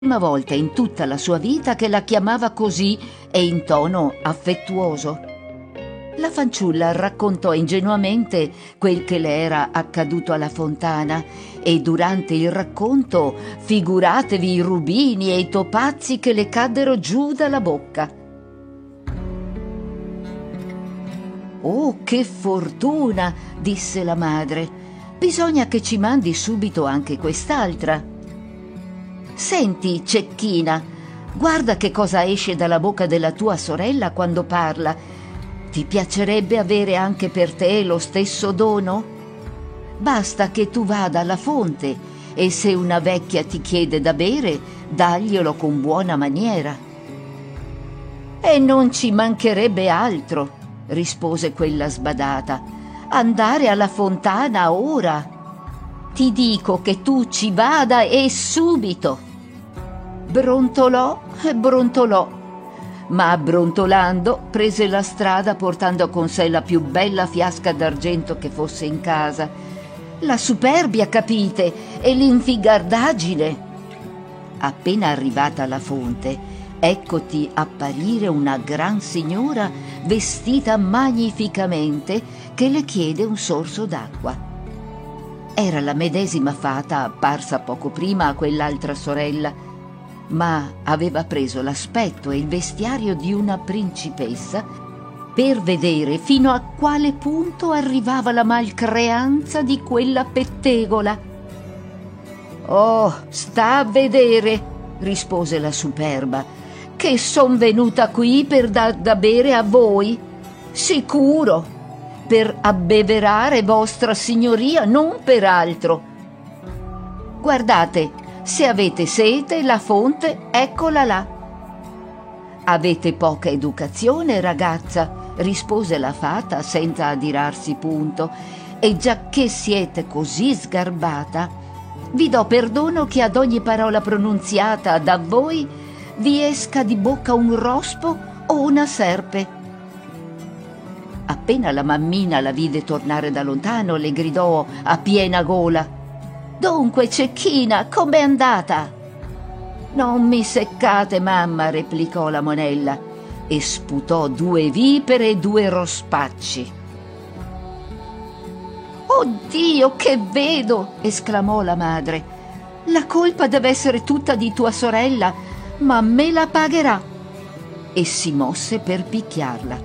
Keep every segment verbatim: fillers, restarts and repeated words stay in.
Prima volta in tutta la sua vita che la chiamava così e in tono affettuoso. La fanciulla raccontò ingenuamente quel che le era accaduto alla fontana e durante il racconto figuratevi i rubini e i topazi che le caddero giù dalla bocca. «Oh, che fortuna!» disse la madre. «Bisogna che ci mandi subito anche quest'altra. Senti, Cecchina, guarda che cosa esce dalla bocca della tua sorella quando parla. Ti piacerebbe avere anche per te lo stesso dono? Basta che tu vada alla fonte e se una vecchia ti chiede da bere, daglielo con buona maniera». «E non ci mancherebbe altro», rispose quella sbadata, «andare alla fontana ora. Ti dico che tu ci vada e subito». Brontolò e brontolò, ma brontolando prese la strada portando con sé la più bella fiasca d'argento che fosse in casa. La superbia, capite, e l'infigardaggine. Appena arrivata alla fonte, eccoti apparire una gran signora vestita magnificamente che le chiede un sorso d'acqua. Era la medesima fata apparsa poco prima a quell'altra sorella, ma aveva preso l'aspetto e il vestiario di una principessa per vedere fino a quale punto arrivava la malcreanza di quella pettegola. «Oh, sta a vedere», rispose la superba, «che son venuta qui per dar da bere a voi. Sicuro, per abbeverare vostra signoria, non per altro. Guardate, se avete sete, la fonte, eccola là». «Avete poca educazione, ragazza», rispose la fata senza adirarsi punto, «e giacché siete così sgarbata, vi do perdono che ad ogni parola pronunziata da voi vi esca di bocca un rospo o una serpe». Appena la mammina la vide tornare da lontano, le gridò a piena gola: «Dunque, Cecchina, com'è andata?» «Non mi seccate, mamma», replicò la monella e sputò due vipere e due rospacci. «Oh Dio, che vedo!» esclamò la madre. «La colpa deve essere tutta di tua sorella, ma me la pagherà!» e si mosse per picchiarla.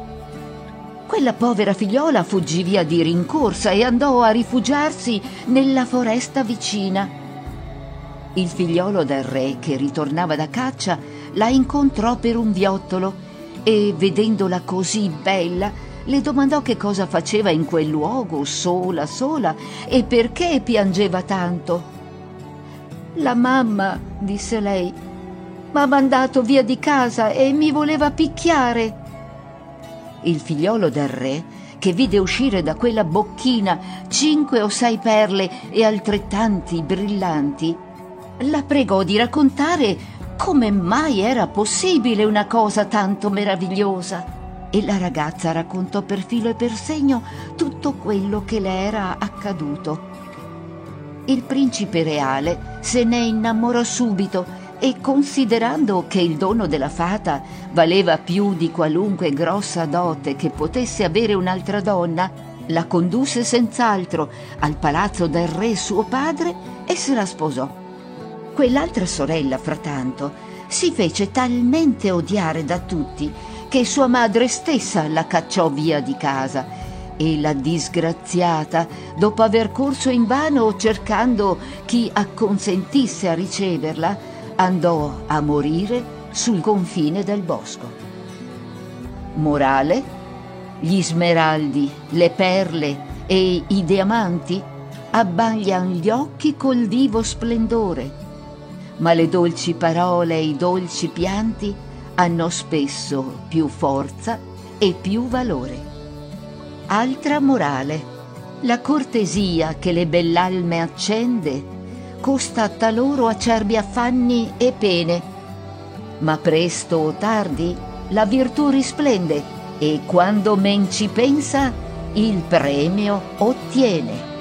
Quella povera figliola fuggì via di rincorsa e andò a rifugiarsi nella foresta vicina. Il figliolo del re, che ritornava da caccia, la incontrò per un viottolo e, vedendola così bella, le domandò che cosa faceva in quel luogo, sola, sola, e perché piangeva tanto. «La mamma», disse lei, «m'ha mandato via di casa e mi voleva picchiare». Il figliolo del re, che vide uscire da quella bocchina cinque o sei perle e altrettanti brillanti, la pregò di raccontare come mai era possibile una cosa tanto meravigliosa, e la ragazza raccontò per filo e per segno tutto quello che le era accaduto. Il principe reale se ne innamorò subito e, considerando che il dono della fata valeva più di qualunque grossa dote che potesse avere un'altra donna, la condusse senz'altro al palazzo del re suo padre e se la sposò. Quell'altra sorella, frattanto, si fece talmente odiare da tutti che sua madre stessa la cacciò via di casa, e la disgraziata, dopo aver corso invano cercando chi acconsentisse a riceverla, andò a morire sul confine del bosco. Morale: gli smeraldi, le perle e i diamanti abbaglian gli occhi col vivo splendore, ma le dolci parole e i dolci pianti hanno spesso più forza e più valore. Altra morale: la cortesia che le bell'alme accende costa taloro acerbi affanni e pene, ma presto o tardi la virtù risplende e quando men ci pensa il premio ottiene.